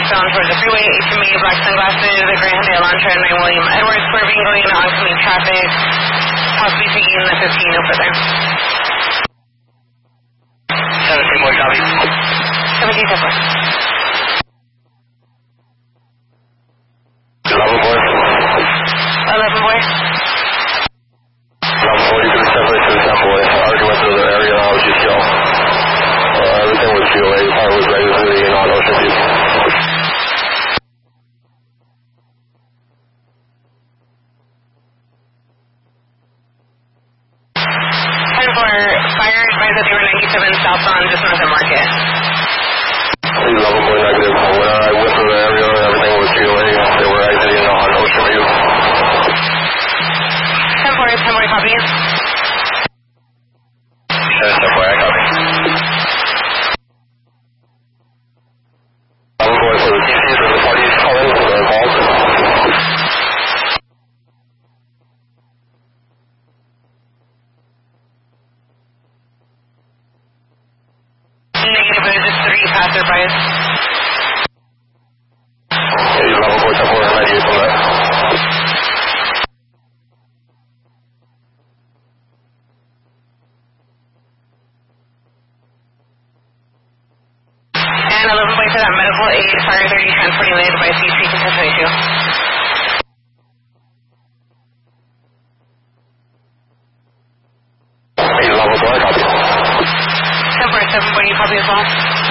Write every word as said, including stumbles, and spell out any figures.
eastbound towards the freeway, H M A, black sunglasses, the Grand Hyundai Elantra, and nine William Edwards, swerving, going into oncoming traffic, possibly taking the fifteen no further. seventeen boy, copy. seventeen ten four. eleven boy. eleven boy. eleven boy, you can separate to the ten boy. I already went through the area and I was G T L. Uh, everything was G O A, I was ready to the non-ocean view. ten four, fire advised that they were ninety-seven southbound, just north of Market. eleven boy, negative. When I went through the area, everything was G O A. They were exiting on ocean view. ten four, ten boy, copy. Yes, ten boy, I copy. eleven boy, for the D Cs and the parties calling for the calls. Negative, it was just three passerbys. Okay, eleven boy, ten boy, ninety-eight from that. And eleven boy for that medical aid, fire thirty, transporting laid by C C contention issue. Hey, eleven boy, I copy. ten four, seven boy, you copy as well?